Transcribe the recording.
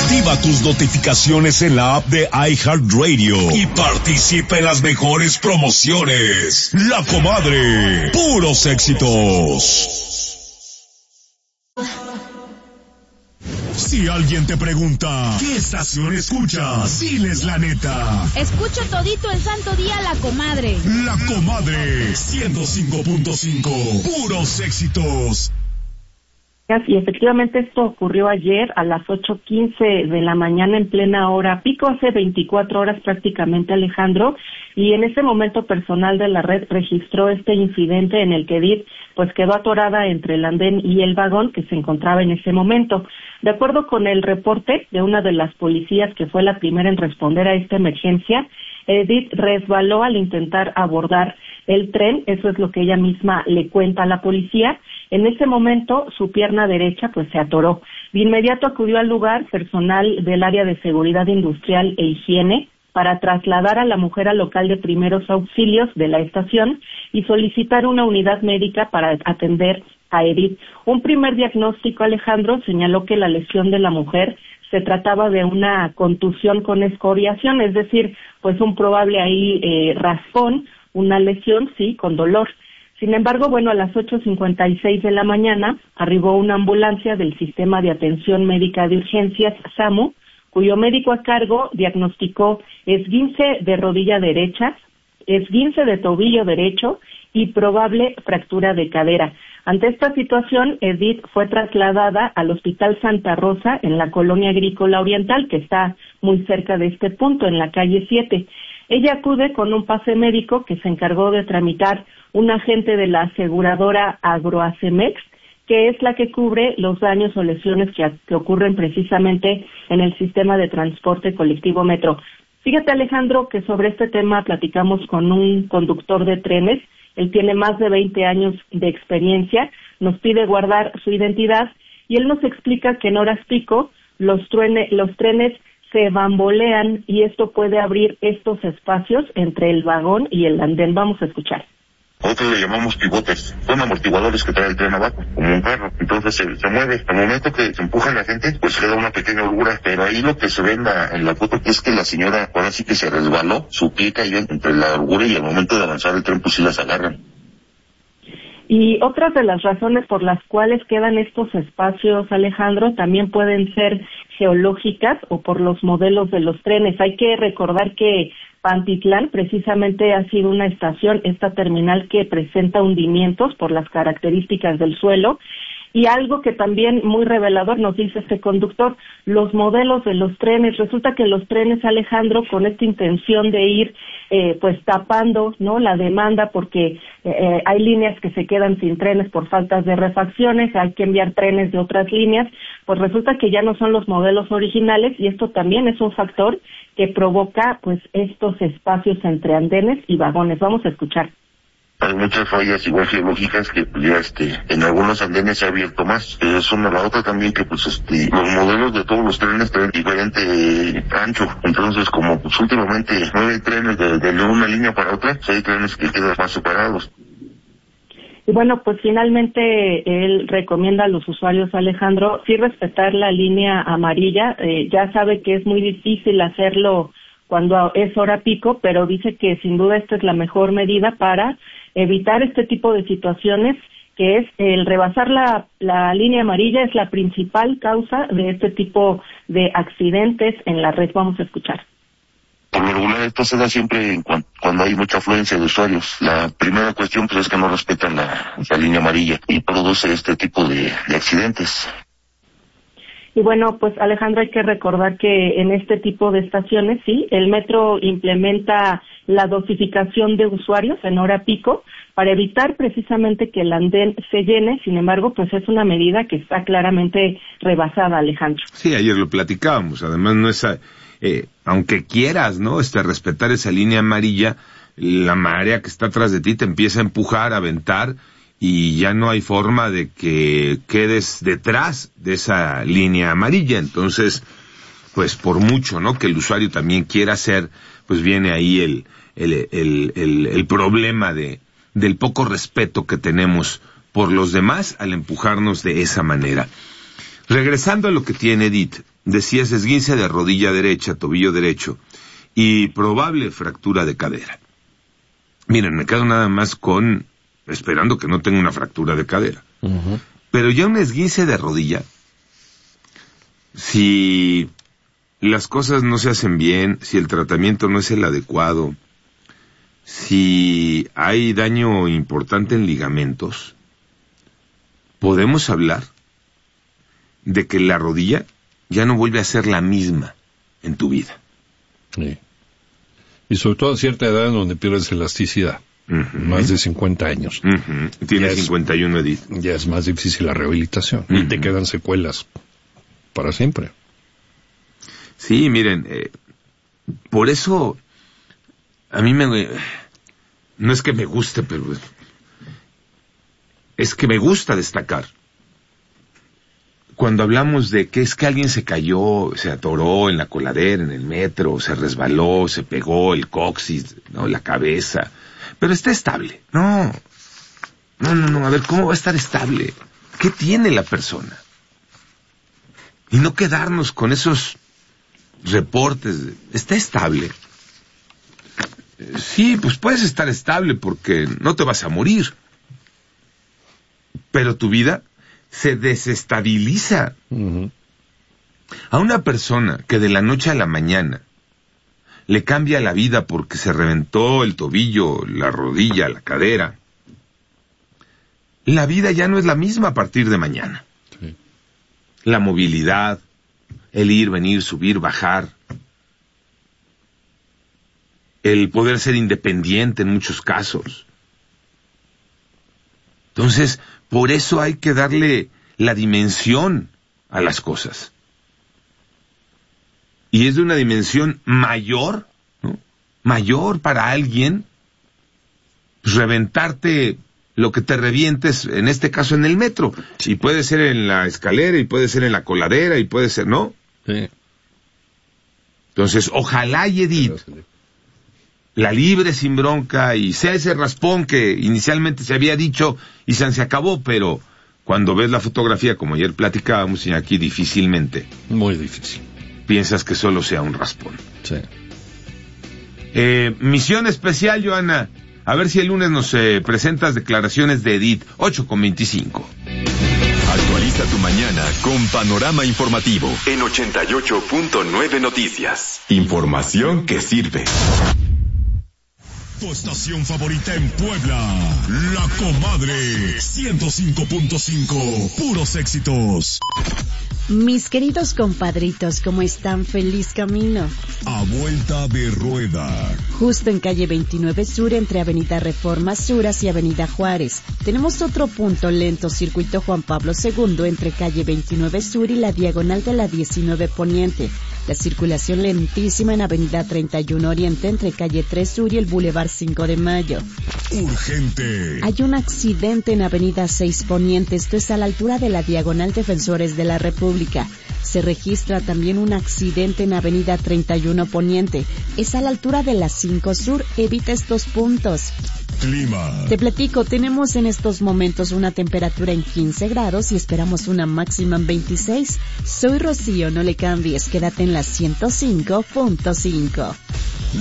Activa tus notificaciones en la app de iHeartRadio y participa en las mejores promociones. La Comadre, puros éxitos. Si alguien te pregunta, ¿qué estación escuchas? Diles la neta. Escucho todito el santo día La Comadre. La Comadre, 105.5, puros éxitos. Y efectivamente esto ocurrió ayer a las 8:15 de la mañana en plena hora pico, hace 24 horas prácticamente, Alejandro, y en ese momento personal de la red registró este incidente en el que Edith pues quedó atorada entre el andén y el vagón que se encontraba en ese momento. De acuerdo con el reporte de una de las policías que fue la primera en responder a esta emergencia, Edith resbaló al intentar abordar el tren, eso es lo que ella misma le cuenta a la policía. En ese momento su pierna derecha pues se atoró. De inmediato acudió al lugar personal del área de seguridad industrial e higiene para trasladar a la mujer al local de primeros auxilios de la estación y solicitar una unidad médica para atender a Edith. Un primer diagnóstico, Alejandro, señaló que la lesión de la mujer se trataba de una contusión con escoriación, es decir, pues un probable ahí raspón, una lesión, sí, con dolor. Sin embargo, bueno, a las 8:56 de la mañana arribó una ambulancia del Sistema de Atención Médica de Urgencias, SAMU, cuyo médico a cargo diagnosticó esguince de rodilla derecha, esguince de tobillo derecho y probable fractura de cadera. Ante esta situación, Edith fue trasladada al Hospital Santa Rosa en la Colonia Agrícola Oriental, que está muy cerca de este punto, en la calle 7. Ella acude con un pase médico que se encargó de tramitar un agente de la aseguradora Agroacemex, que es la que cubre los daños o lesiones que ocurren precisamente en el sistema de transporte colectivo Metro. Fíjate, Alejandro, que sobre este tema platicamos con un conductor de trenes. Él tiene más de 20 años de experiencia, nos pide guardar su identidad y él nos explica que en horas pico los trenes se bambolean y esto puede abrir estos espacios entre el vagón y el andén. Vamos a escuchar. Nosotros le llamamos pivotes, son amortiguadores que trae el tren abajo, como un carro, entonces se mueve. Al momento que se empuja la gente, pues queda una pequeña holgura, pero ahí lo que se ve en la foto es que la señora ahora sí que se resbaló, su pie cayó entre la holgura y al momento de avanzar el tren pues sí las agarran. Y otras de las razones por las cuales quedan estos espacios, Alejandro, también pueden ser geológicas o por los modelos de los trenes. Hay que recordar que Pantitlán precisamente ha sido una estación, esta terminal que presenta hundimientos por las características del suelo. Y algo que también muy revelador nos dice este conductor, los modelos de los trenes. Resulta que los trenes, Alejandro, con esta intención de ir pues tapando, ¿no?, la demanda, porque hay líneas que se quedan sin trenes por faltas de refacciones, hay que enviar trenes de otras líneas, pues resulta que ya no son los modelos originales y esto también es un factor que provoca pues estos espacios entre andenes y vagones. Vamos a escuchar. Hay muchas fallas igual geológicas que pues ya en algunos andenes se ha abierto más. Es una, la otra también que pues los modelos de todos los trenes traen diferente ancho. Entonces como pues últimamente 9 trenes de una línea para otra, pues hay trenes que quedan más separados. Y bueno, pues finalmente él recomienda a los usuarios, Alejandro, sí respetar la línea amarilla. Ya sabe que es muy difícil hacerlo cuando es hora pico, pero dice que sin duda esta es la mejor medida para evitar este tipo de situaciones, que es el rebasar la línea amarilla, es la principal causa de este tipo de accidentes en la red. Vamos a escuchar. Por lo regular esto se da siempre cuando hay mucha afluencia de usuarios. La primera cuestión pues es que no respetan la línea amarilla y produce este tipo de accidentes. Y bueno, pues Alejandro, hay que recordar que en este tipo de estaciones, sí, el metro implementa la dosificación de usuarios en hora pico para evitar precisamente que el andén se llene. Sin embargo, pues es una medida que está claramente rebasada, Alejandro. Sí, ayer lo platicábamos. Además, no es, aunque quieras, ¿no?, respetar esa línea amarilla, la marea que está atrás de ti te empieza a empujar, a aventar, y ya no hay forma de que quedes detrás de esa línea amarilla. Entonces, pues por mucho, ¿no?, que el usuario también quiera hacer, pues viene ahí el problema del poco respeto que tenemos por los demás al empujarnos de esa manera. Regresando a lo que tiene Edith, decías esguince de rodilla derecha, tobillo derecho, y probable fractura de cadera. Miren, me quedo nada más esperando que no tenga una fractura de cadera. Uh-huh. Pero ya un esguince de rodilla, si las cosas no se hacen bien, si el tratamiento no es el adecuado, si hay daño importante en ligamentos, podemos hablar de que la rodilla ya no vuelve a ser la misma en tu vida. Sí. Y sobre todo a cierta edad en donde pierdes elasticidad. Uh-huh. Más de 50 años. Uh-huh. Tiene 51, Edith. Ya es más difícil la rehabilitación. Uh-huh. Y te quedan secuelas para siempre. Sí, miren, por eso a mí no es que me guste, pero es que me gusta destacar cuando hablamos de que es que alguien se cayó, se atoró en la coladera, en el metro, se resbaló, se pegó el coxis, ¿no? La cabeza, pero está estable. No, a ver, ¿cómo va a estar estable? ¿Qué tiene la persona? Y no quedarnos con esos reportes de, ¿está estable? Sí, pues puedes estar estable porque no te vas a morir, pero tu vida se desestabiliza. Uh-huh. A una persona que de la noche a la mañana le cambia la vida porque se reventó el tobillo, la rodilla, la cadera, la vida ya no es la misma a partir de mañana. Sí. La movilidad, el ir, venir, subir, bajar, el poder ser independiente en muchos casos. Entonces, por eso hay que darle la dimensión a las cosas. Y es de una dimensión mayor, ¿no? Mayor para alguien, pues, reventarte lo que te revientes, en este caso en el metro. Y puede ser en la escalera, y puede ser en la coladera, y puede ser, ¿no? Sí. Entonces, ojalá y Edith la libre sin bronca y sea ese raspón que inicialmente se había dicho y se acabó, pero cuando ves la fotografía, como ayer platicábamos, y aquí difícilmente. Muy difícil. Piensas que solo sea un raspón. Sí. Misión especial, Joana. A ver si el lunes nos presentas declaraciones de Edith. 8:25. Actualiza tu mañana con Panorama Informativo en 88.9 Noticias. Información que sirve. Tu estación favorita en Puebla, La Comadre, 105.5, puros éxitos. Mis queridos compadritos, ¿cómo están? Feliz camino. A vuelta de rueda. Justo en calle 29 Sur, entre Avenida Reforma Sur hacia Avenida Juárez. Tenemos otro punto lento, circuito Juan Pablo II, entre calle 29 Sur y la diagonal de la 19 Poniente. La circulación lentísima en Avenida 31 Oriente, entre calle 3 Sur y el Boulevard 5 de Mayo. Urgente. Hay un accidente en Avenida 6 Poniente, esto es a la altura de la diagonal Defensores de la República. Se registra también un accidente en Avenida 31 Poniente, es a la altura de la 5 Sur, evita estos puntos. Clima. Te platico, tenemos en estos momentos una temperatura en 15 grados y esperamos una máxima en 26. Soy Rocío, no le cambies, quédate en la 105.5.